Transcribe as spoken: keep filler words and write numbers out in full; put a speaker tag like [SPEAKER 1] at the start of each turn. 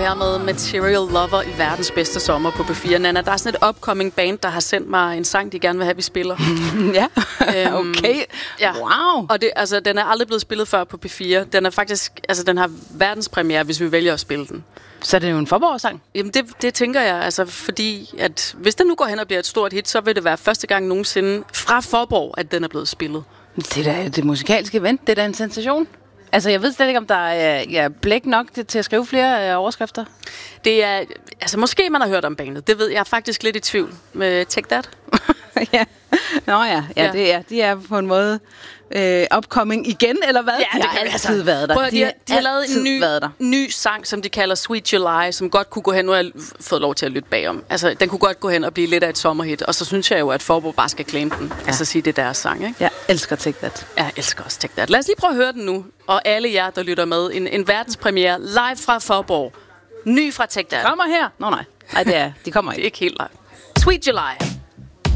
[SPEAKER 1] her med Material Lover i verdens bedste sommer på P fire. Nana, der er sådan et upcoming band, der har sendt mig en sang, de gerne vil have, vi spiller.
[SPEAKER 2] Ja,
[SPEAKER 1] øhm,
[SPEAKER 2] okay.
[SPEAKER 1] Ja.
[SPEAKER 2] Wow.
[SPEAKER 1] Og det, altså, den er aldrig blevet spillet før på P fire. Den er faktisk, altså, den har verdenspremiere, hvis vi vælger at spille den.
[SPEAKER 2] Så er det jo en Faaborg-sang?
[SPEAKER 1] Jamen, det, det tænker jeg, altså, fordi at hvis den nu går hen og bliver et stort hit, så vil det være første gang nogensinde fra Faaborg, at den er blevet spillet.
[SPEAKER 2] Det er da det musikalske event, det er da en sensation. Altså, jeg ved slet ikke, om der er ja, blæk nok til at skrive flere øh, overskrifter.
[SPEAKER 1] Det er, altså måske man har hørt om bandet, det ved jeg er faktisk lidt i tvivl med Take That.
[SPEAKER 2] Ja. Nå ja, ja,
[SPEAKER 1] Ja.
[SPEAKER 2] det er, de er på en måde øh, upcoming igen, eller hvad?
[SPEAKER 1] Ja,
[SPEAKER 2] de
[SPEAKER 1] det
[SPEAKER 2] har
[SPEAKER 1] kan vi
[SPEAKER 2] altid
[SPEAKER 1] altså.
[SPEAKER 2] været der.
[SPEAKER 1] Prøv, de, de, har, de har lavet
[SPEAKER 2] altid
[SPEAKER 1] en ny,
[SPEAKER 2] været der.
[SPEAKER 1] ny sang, som de kalder Sweet July, som godt kunne gå hen, nu har jeg fået lov til at lytte bagom. Altså, den kunne godt gå hen og blive lidt af et sommerhit, og så synes jeg jo, at Faaborg bare skal claim den. Ja. Altså sige, det er deres sang, ikke?
[SPEAKER 2] Jeg elsker Take That.
[SPEAKER 1] Jeg elsker også Take That. Lad os lige prøve at høre den nu, og alle jer, der lytter med. En, en verdenspremiere live fra Faaborg. Ny fra Take That.
[SPEAKER 2] Kommer her? Nå nej, nej det er, de kommer
[SPEAKER 1] Det er
[SPEAKER 2] ikke.
[SPEAKER 1] ikke helt live. Sweet July.